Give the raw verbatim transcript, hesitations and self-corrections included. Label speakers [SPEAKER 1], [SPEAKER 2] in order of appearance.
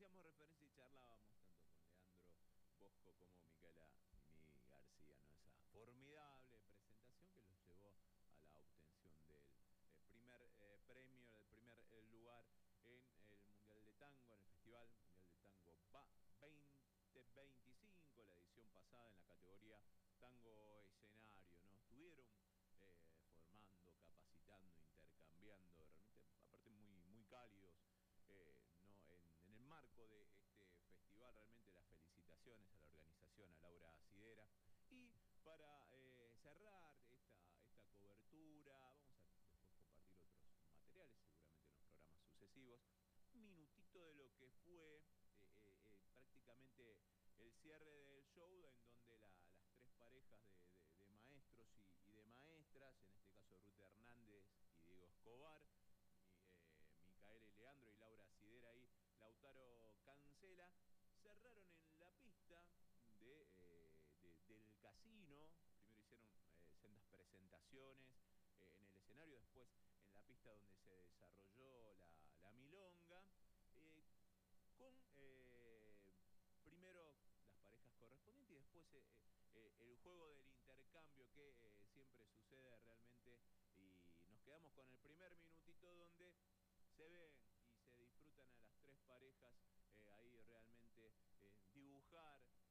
[SPEAKER 1] hacíamos referencia y charlábamos tanto con Leandro Bosco como Micaela Mimi García, ¿no? Esa formidable presentación que los llevó a la obtención del eh, primer eh, premio, del primer eh, lugar en el Mundial de Tango, en el Festival Mundial de Tango Va veinte veinticinco, la edición pasada en la categoría Tango Escenario, ¿no? Estuvieron eh, formando, capacitando, intercambiando, realmente, aparte muy, muy cálidos. Eh, no, en, en el marco de este festival, realmente las felicitaciones a la organización, a Laura Sidera. Y para eh, cerrar esta, esta cobertura, vamos a después compartir otros materiales, seguramente en los programas sucesivos. Un minutito de lo que fue eh, eh, eh, prácticamente el cierre del show, en donde la, las tres parejas de, de, de maestros y, y de maestras, en este caso Ruth Hernández y Diego Escobar, mi, eh, Micaela y Leandro y Laura Sidera y Lautaro Cancela, cerraron en la pista de, eh, de, del casino. Primero hicieron eh, sendas presentaciones eh, en el escenario, después en la pista donde se desarrolló la, la milonga, eh, con eh, primero las parejas correspondientes y después eh, eh, el juego del intercambio que eh, siempre sucede realmente, y nos quedamos con el primer minutito donde se ven y se disfrutan a las tres parejas eh, ahí realmente eh, dibujar